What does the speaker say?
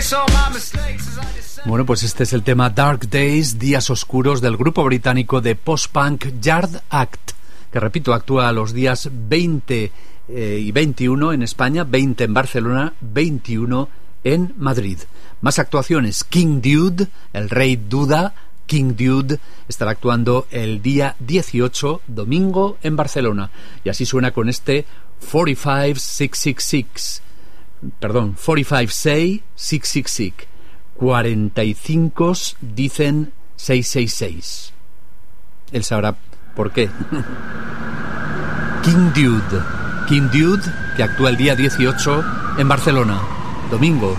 Bueno, pues este es el tema Dark Days, Días Oscuros, del grupo británico de post-punk Yard Act, que repito, actúa los días 20 y 21 en España, 20 en Barcelona, 21 en Madrid. Más actuaciones: King Dude, el Rey Duda. King Dude estará actuando el día 18, domingo, en Barcelona. Y así suena con este 45-666. Perdón, 45-say-666. 45 dicen 666. Él sabrá por qué. King Dude, que actúa el día 18 en Barcelona, domingo.